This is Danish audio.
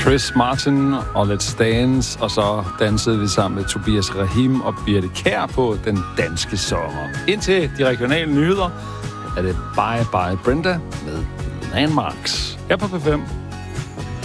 Chris Martin og Let's Dance, og så dansede vi sammen med Tobias Rahim og Birte Kjær på Den Danske Sommer. Indtil de regionale nyheder er det Bye Bye Brenda med Landmarks her på P5.